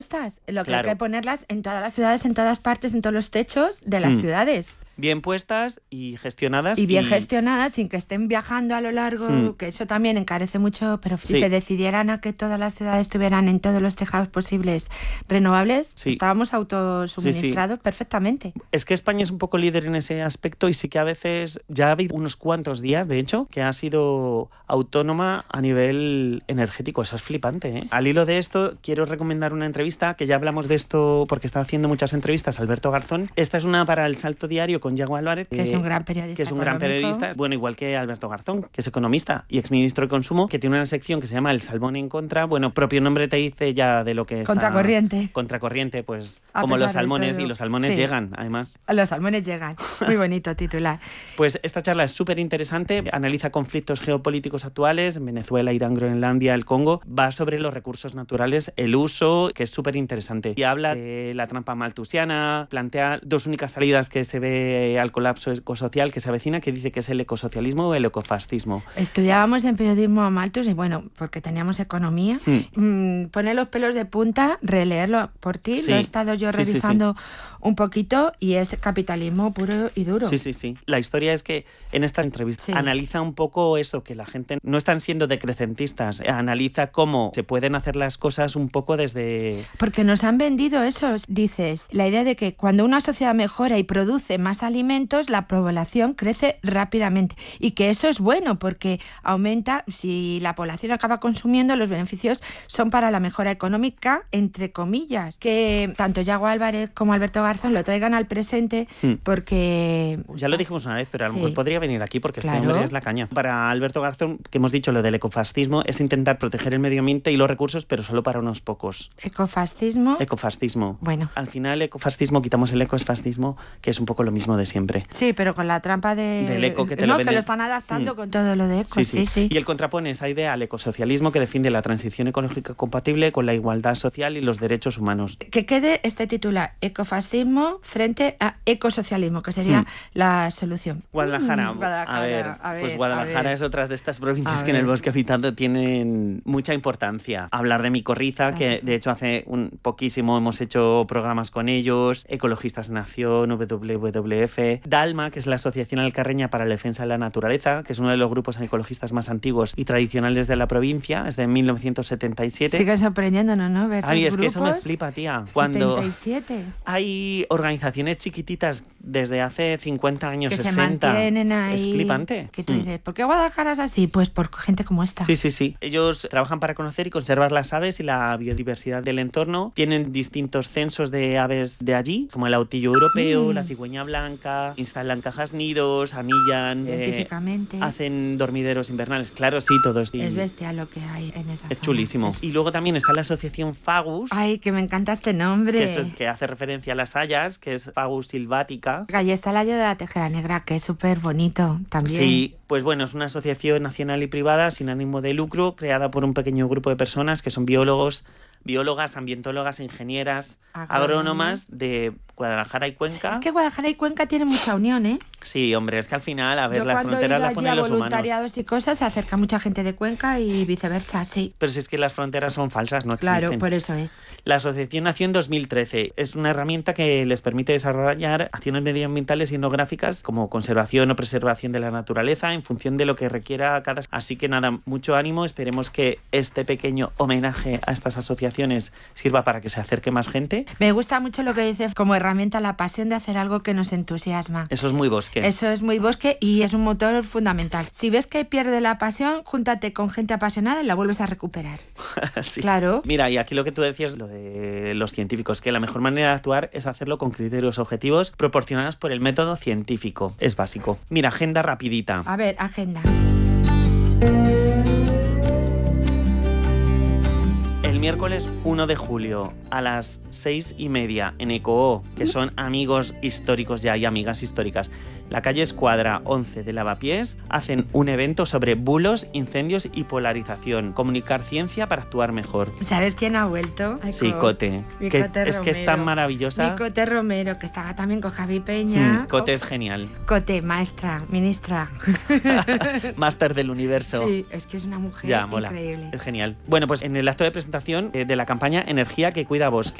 Lo que hay que ponerlas en todas las ciudades, en todas partes, en todos los techos de las ciudades. Bien puestas y gestionadas. Y bien gestionadas, sin que estén viajando a lo largo, que eso también encarece mucho, pero si se decidieran a que todas las ciudades estuvieran en todos los tejados posibles renovables, estábamos autosuministrados perfectamente. Es que España es un poco líder en ese aspecto y sí que a veces, ya ha habido unos cuantos días, de hecho, que ha sido autónoma a nivel energético. Eso es flipante, ¿eh? Al hilo de esto, quiero recomendar una entrevista, que ya hablamos de esto porque está haciendo muchas entrevistas Alberto Garzón. Esta es una para El Salto Diario con Yago Álvarez, que es un gran periodista. Bueno, igual que Alberto Garzón, que es economista y exministro de Consumo, que tiene una sección que se llama El Salmón en Contra. Bueno, propio nombre te dice ya de lo que es. Contracorriente, pues como los salmones, y los salmones llegan, además. Los salmones llegan. Muy bonito titular. Pues esta charla es súper interesante, analiza conflictos geopolíticos actuales en Venezuela, Irán, Groenlandia, el Congo, va sobre los recursos naturales, el uso, que es súper interesante. Y habla de la trampa malthusiana, plantea dos únicas salidas que se ve al colapso ecosocial que se avecina, que dice que es el ecosocialismo o el ecofascismo. Estudiábamos en periodismo a Malthus y bueno, porque teníamos economía, pone los pelos de punta, releerlo por ti, lo he estado yo revisando un poquito y es capitalismo puro y duro. Sí. La historia es que en esta entrevista analiza un poco eso, que la gente no están siendo decrecentistas, analiza cómo se pueden hacer las cosas un poco desde... Porque nos han vendido eso, dices, la idea de que cuando una sociedad mejora y produce más alimentos, la población crece rápidamente y que eso es bueno porque aumenta, si la población acaba consumiendo, los beneficios son para la mejora económica, entre comillas, que tanto Yago Álvarez como Alberto Garzón lo traigan al presente porque... Ya lo dijimos una vez, pero a lo mejor podría venir aquí porque este hombre es la caña. Para Alberto Garzón, que hemos dicho lo del ecofascismo, es intentar proteger el medio ambiente y los recursos, pero solo para unos pocos. ¿Ecofascismo? Ecofascismo. Bueno. Al final, ecofascismo, quitamos el ecofascismo, que es un poco lo mismo de siempre. Sí, pero con la trampa del eco que que lo están adaptando con todo lo de eco. Sí. Y él contrapone esa idea al ecosocialismo que defiende la transición ecológica compatible con la igualdad social y los derechos humanos. Que quede este titular, ecofascismo frente a ecosocialismo, que sería la solución. Guadalajara. Pues Guadalajara es otra de estas provincias que en el bosque habitado tienen mucha importancia. Hablar de Micorriza, que de hecho hace un poquísimo hemos hecho programas con ellos, Ecologistas en Acción, WWF, Dalma, que es la Asociación Alcarreña para la Defensa de la Naturaleza, que es uno de los grupos ecologistas más antiguos y tradicionales de la provincia, es de 1977. Sigue sorprendiéndonos, ¿no? Ver es grupos. Que eso me flipa, tía. Cuando 77. Hay organizaciones chiquititas desde hace 50 años, que 60. Se mantienen ahí. Es flipante. Que tú dices, ¿por qué Guadalajara es así? Pues por gente como esta. Sí. Ellos trabajan para conocer y conservar las aves y la biodiversidid del entorno. Tienen distintos censos de aves de allí, como el autillo europeo, la cigüeña blanca, instalan cajas nidos, anillan, científicamente. Hacen dormideros invernales. Claro, sí, todo es... Es bestial lo que hay en esa zona. Es chulísimo. Y luego también está la asociación Fagus. Ay, que me encanta este nombre. Que eso es que hace referencia a las hayas, que es Fagus silvática. Y está la haya de la Tejera Negra, que es súper bonito también. Sí, pues bueno, es una asociación nacional y privada sin ánimo de lucro, creada por un pequeño grupo de personas que son biólogas, ambientólogas, ingenieras, agrónomas de Guadalajara y Cuenca. Es que Guadalajara y Cuenca tienen mucha unión, ¿eh? Sí, hombre, es que al final, a ver, las fronteras las ponen los humanos. Voluntariados y cosas, se acerca mucha gente de Cuenca y viceversa, sí. Pero si es que las fronteras son falsas, no existen. Claro, por eso es. La asociación nació en 2013. Es una herramienta que les permite desarrollar acciones medioambientales y etnográficas como conservación o preservación de la naturaleza en función de lo que requiera cada... Así que nada, mucho ánimo. Esperemos que este pequeño homenaje a estas asociaciones sirva para que se acerque más gente. Me gusta mucho lo que dices como herramienta, la pasión de hacer algo que nos entusiasma. Eso es muy bosque. Eso es muy bosque y es un motor fundamental. Si ves que pierde la pasión, júntate con gente apasionada y la vuelves a recuperar. Sí. Claro. Mira, y aquí lo que tú decías, lo de los científicos, que la mejor manera de actuar es hacerlo con criterios objetivos proporcionados por el método científico. Es básico. Mira, agenda rapidita. A ver, agenda. El miércoles 1 de julio a las 6:30 en ECOO, que son amigos históricos ya y amigas históricas la calle Escuadra 11 de Lavapiés, hacen un evento sobre bulos, incendios y polarización. Comunicar ciencia para actuar mejor. ¿Sabes quién ha vuelto? Sí, Cote. Es que es tan maravillosa. Mi Cote Romero, que estaba también con Javi Peña. Cote es genial. Cote, maestra, ministra. Máster del universo. Sí, es que es una mujer increíble. Es genial. Bueno, pues en el acto de presentación de la campaña Energía que cuida bosque,